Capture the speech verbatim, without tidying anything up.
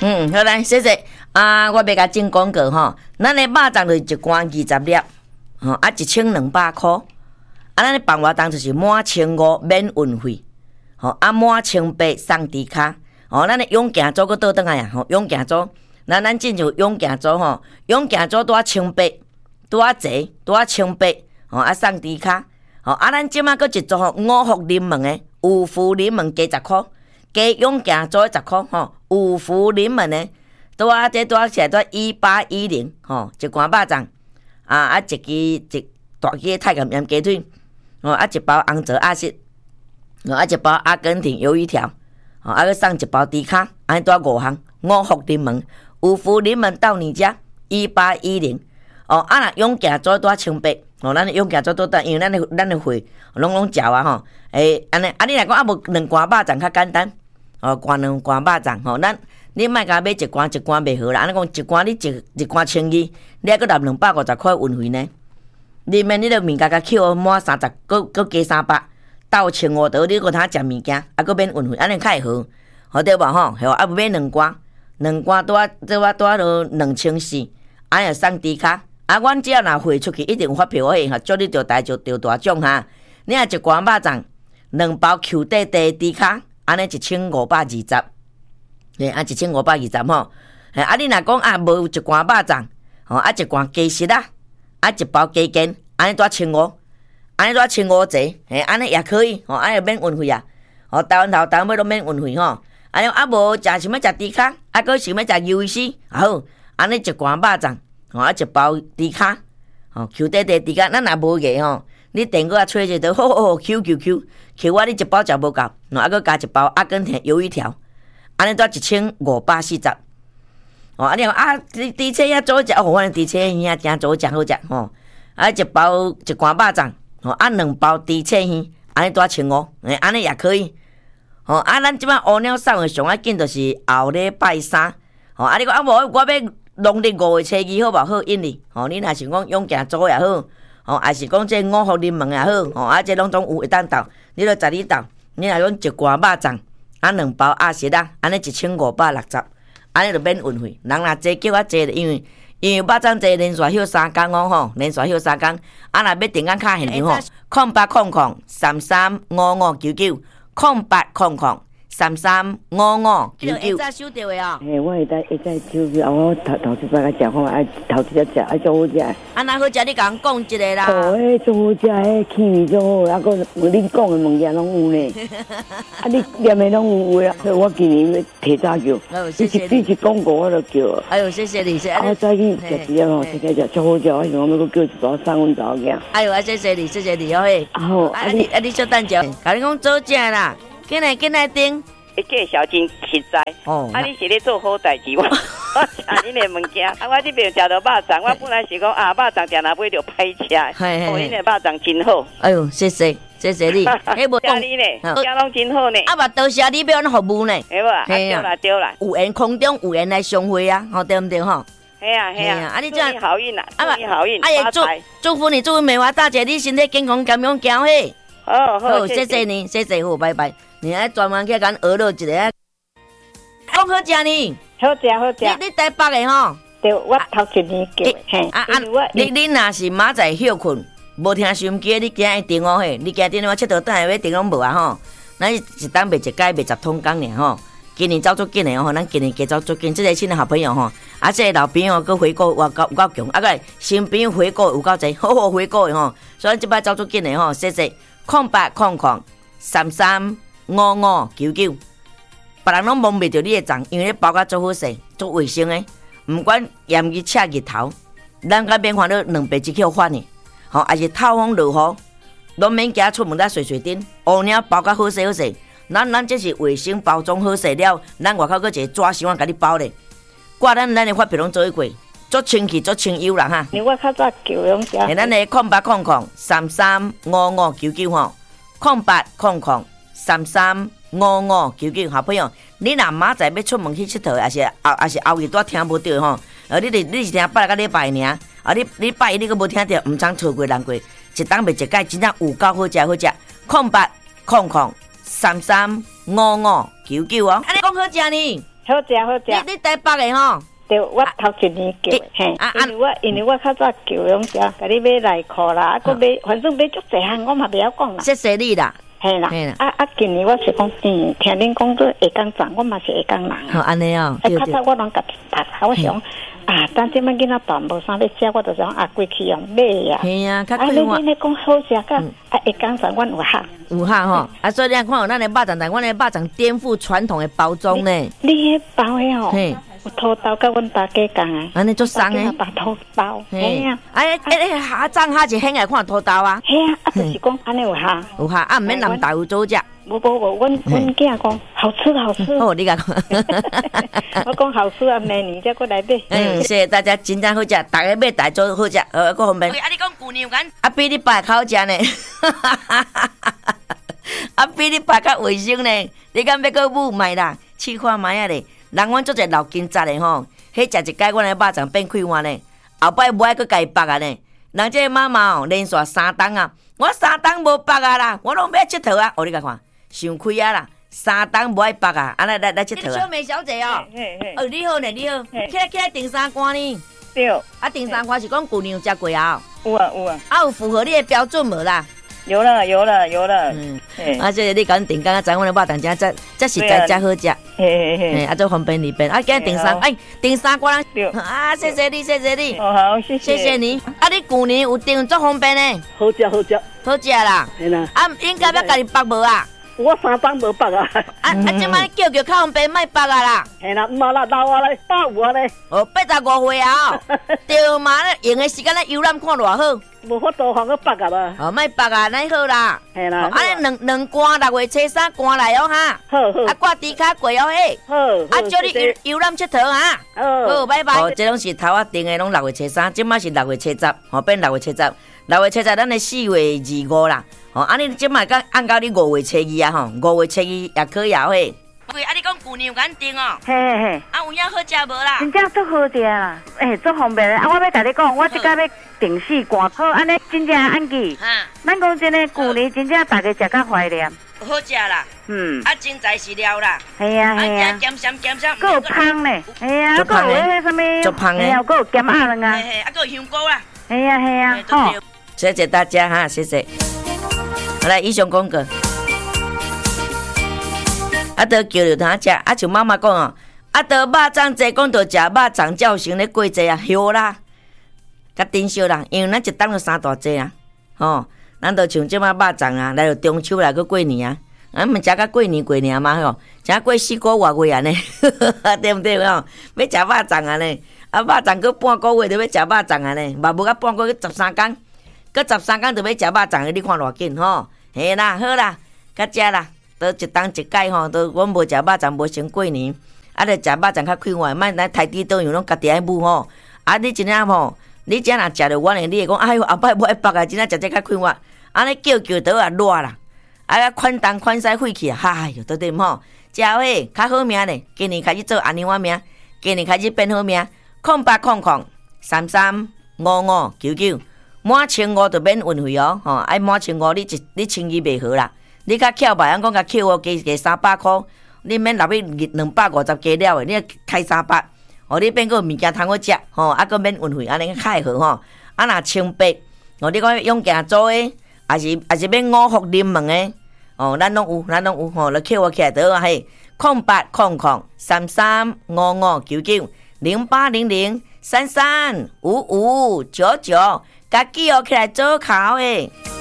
嗯，好来，谢谢啊！我要甲进广告吼，咱的肉粽就是一罐二十粒，吼啊一千两百块。啊，咱的放活动就是满千五免运费，吼啊满千八送猪卡。吼，咱的永行组佫倒转来啊！吼，永行组，咱咱进就永行组吼，永行组拄啊千八，拄啊济，拄啊千八，吼啊送猪卡。吼啊，咱即马佫一组吼五福临门的，有福临门加十箍，加永行组的十箍吼。有福临门的，拄啊这拄啊起来拄一八一零吼，一罐肉粽啊啊一支一大支太咸盐鸡腿，哦啊一包红枣鸭舌，哦啊一包阿根廷鱿鱼条，哦啊佮送一包猪卡，安尼拄啊五项，五福临门，有福临门到你家一八一零，哦啊若永行组拄啊千八，哦咱的永行组拄单，因为咱的咱的会拢拢食啊吼，诶安尼啊你若讲啊无两罐肉粽较简单。哦，罐两罐肉粽吼，咱你莫甲买一罐一罐袂好啦。安尼讲一罐你一一罐千二，你还佫纳两百五十块运费呢。你免你著物件甲扣满三十，佫佫加三百，到千五倒你佫通食物件，啊佫免运费，安尼较会好，好对无吼？吼啊，买两罐，两罐拄啊拄啊拄啊落两千四，安尼送猪卡。啊，阮只要若汇出去，一定有发票诶，吼，祝你着大就着大奖哈。你若一罐肉粽，两包 Q 弟弟猪卡。安尼一千五百二十，嘿，啊一千五百二十吼，嘿，啊你若讲啊无一罐肉粽，吼啊一罐鸡翅啊，啊一包鸡筋，安尼多千五，安尼多千五折，嘿，安尼也可以，吼，安尼免运费啊，吼，台湾头台湾尾都免运费吼，安尼啊无食想要食猪卡，啊佫想要食鱿鱼丝，好，安尼一罐肉粽，吼啊一包猪卡，吼 Q 弟弟猪卡，咱若无个吼。你电话啊，吹一个，好好好 ，Q Q Q，Q 我你一包食无够，然后啊，佫加一包阿根廷鱿鱼条，安尼都一千五百四十。哦，啊你讲啊，猪猪车遐做食，哦，我猪车耳真做食好食吼。啊，一包一罐肉粽，吼啊两包猪车耳，安尼多千五，诶，安尼也可以。吼啊，咱即摆乌鸟送的上要紧就是后礼拜三。吼啊，你讲啊无，我要农历五月初二好无好印哩。吼，你若是讲永行组也好。哦，还是讲这五福临门也好，哦，啊，这拢总有会当斗，你著十二斗，你若讲一罐肉粽，啊，两包鸭舌啊，安尼一千五百六十，安尼著免运费。人若坐叫较坐，因为因为肉粽坐连续休三工哦吼，连续休三工，啊，若要订工卡现场吼，空八空空三三五五九九，空八空空。三三五五九九，会早收到的哦。 嘿，我会当会当收到，我头头一摆甲食看，爱头一只食，爱做好食。 啊，那好食，你甲人讲一个啦。 哦，迄做好食，迄气味做好，啊，个有恁讲的物件拢有呢。啊，你念的拢有啊，所以我今年要提早叫。 哦，谢谢你。你一广告我就叫。 哎呦，谢谢你，谢谢。 我再去食一个吼，食食食做好食，我想要叫一包送阮查某囝。 哎呦，啊，谢谢你，谢谢你哦嘿。 好， 啊你啊你小等者，甲你讲做食啦。进来，进来订。 一介绍真实在，哦，啊，你是咧做好代志，我我食恁的物件，啊，我这边食到肉粽，我本来是讲啊，肉粽定若买着歹吃，哦，恁的肉粽真好。 哎呦，谢谢，谢谢你， 迄无讲你呢，食拢真好呢。 啊，嘛多谢你要咱服务呢， 系无啊？对啦，对啦， 有缘空中有缘来相会啊，好对唔对吼？ 系啊系啊，啊，你这样好运啦，祝你好运， 啊也祝祝福你，祝福美华大姐，你身体健康，健康行嘿。 好好，谢谢你，谢谢好，拜拜。你还专门去甲讹落一个。讲好食呢， 好食好食。 你你台北的吼？ 对，我头一年叫的。嘿， 啊啊，你你若是明仔休困，无听收音机，你今日订哦嘿，你今日电话佚佗等下要订拢无啊吼？咱一当卖一届卖十通工尔吼。今年走足紧的吼，咱今年加走足紧。这个新的好朋友吼，啊，这个老朋友佮回顾有够有够强，啊个新朋友回顾有够济，好好回顾的吼。所以即摆走足紧的吼，谢谢。空八空空三三五五九九。别人拢摸袂着你的粽，因为你包甲做好势、做卫生的，毋管炎日、赤日头，咱甲免烦恼两百只口反的，吼，还是透风落雨，拢免惊出门来随随便。乌鸟包甲好势好势，咱咱这是卫生包装好势了，咱外口佫一个纸箱甲你包咧，挂咱咱的发票拢做一过，做清气、做清幽啦哈。 我较早叫拢食。 嘿，咱的空八空空三三五五九九吼，空八空空三三。五五九九，好朋友，你若明仔要出门去佚佗，还是后还是后日都听无到吼？而你你你是听拜个礼拜尔，啊你你拜你个无听到，毋通错过人过，一当袂一届，真正有够好食好食。空八空空三三五五九九哦，安尼讲好食呢。 好食好食。 你你台北的吼？ 对，我头一年叫的，嘿，因为我因为我较早叫拢食，甲你买内裤啦，啊，佮买，反正买足济项，我嘛袂晓讲啦。 谢谢你啦。 嘿啦，啊啊！今年我是讲，嗯，听恁讲做下岗长，我嘛是下岗人。 好安尼哦。 哎，较早我拢甲读，我想啊，等即摆囡仔大无啥要食，我就想啊，过去用买呀。 系啊，较快。啊，你你咧讲好食，甲啊下岗长，阮有学。 有学吼，啊，所以你看有咱的肉粽，但阮的肉粽颠覆传统的包装呢。 你迄包的吼，有土豆，甲阮大家讲啊。 安尼做送诶。 把土豆。 嘿啊。啊，诶诶，下粽下就很爱看土豆啊。 嘿啊，啊，就是讲安尼有学。 有学，啊，毋免南大有做食。 无无无，阮阮囝讲好吃好吃。 哦，你讲。 我讲好吃啊，明年再过来买。 嗯，谢谢大家，真正好食，大家买大做好食，呃，个方便。啊，你讲旧年有干，啊比你爸较好食呢，啊比你爸较卫生呢。你敢要搁母买啦？试看卖啊咧。人阮做者老金扎的吼，迄食一摆阮的肉粽变快活呢，后摆无爱搁家绑啊呢。人这个妈妈哦，连续三档啊，我三档无绑啊啦，我拢要佚佗啊。哦，你甲看，想开啊啦。三档无爱绑啊，啊来来来佚佗啊！小梅小姐哦，哦你好呢，你好，起来起来订三关呢？ 对， 啊订三关是讲旧年有食过啊？ 有啊有啊， 啊有符合你的标准无啦？ 有了有了有了， 嗯，啊这个你讲订刚刚知阮的肉粽真真真实在真好食，嘿嘿嘿，啊做方便利便，啊今日订三，哎订三关对，啊谢谢你谢谢你， 哦好谢谢， 谢谢你，啊你旧年有订做方便呢？ 好食好食， 好食啦， 是啦， 啊应该要家己绑无啊？ 我三档无绑啊！ 啊啊！即摆叫叫较方便，莫绑啊啦！ 嘿啦，毋嘛啦，老啊咧，八五啊咧。 哦，八十五岁啊！对嘛咧，用的时间咧游览看偌好。 无法度通去绑啊嘛。 哦，莫绑啊，那好啦。 嘿啦。 啊，尼两两关六月初三关来哦哈。 好好。 啊，挂猪脚过哦嘿。 好。 啊，叫你游游览佚佗哈。 好。 好，拜拜。哦，这拢是头啊定的，拢六月初三，即摆是六月初十，哦变六月初十，六月初十咱的四月二五啦。哦，啊你即摆甲按到你五月初二啊吼，五月初二也可以嘿。喂，啊你讲旧年有敢订哦？ 嘿嘿嘿。 啊有影好食无啦？ 真正足好食啦，诶，足方便的。啊，我要甲你讲，我即个要订四罐，好，安尼真正按记。哈。咱讲真诶，旧年真正大家食较怀念。 好食啦。嗯。啊，真材实料啦。 系啊系啊。 咸咸咸咸。 佫有芳呢。系啊。佫有迄什么？ 足芳诶。 系啊，佫有咸鸭卵啊。 嘿嘿，啊佫有香菇啦。 系啊系啊。好。 谢谢大家哈，谢谢。好来，以上讲过。啊，都叫着他食，啊，像妈妈讲哦，啊，都肉粽济，讲着食肉粽才有成咧过节啊，对啦，较珍惜啦，因为咱一档就三大节啊，吼，咱都像即摆肉粽啊，来到中秋来去过年啊，咱们食甲过年过年嘛吼，食过四个外月安尼，对不对吼？要食肉粽安尼，啊，肉粽过半个月就要食肉粽安尼，嘛无甲半个月十三天。搁十三天就要食肉粽，你看偌紧吼？嘿啦，好啦，较食啦，都一冬一届吼，都阮无食肉粽，无成过年，啊，着食肉粽较快活，莫咱台底倒样拢家己爱母吼。啊，你真正吼，你真若食着阮的，你会讲，哎哟，后摆无爱绑啊，真正食这较快活。安尼叫叫倒啊热啦，啊，款东款西废去啊，哎哟，对对吼，食伙较好命咧，今年开始做安尼碗命，今年开始变好命，空八空空三三五五九九。满千五就免运费哦，吼！爱满千五，你一你生意袂好啦。你较巧吧，人讲甲扣我加加三百箍，你免落去两百五十加了的，你开三百，哦，你变个物件通好食，吼，啊个免运费，安尼较好吼。啊若清白，哦，你讲用行做诶，也是也是免五福临门诶，哦，咱拢有，咱拢有吼，来扣我起来倒啊嘿，空八空空三三五五九九零八零零三三五五九九。家己学起来做考诶。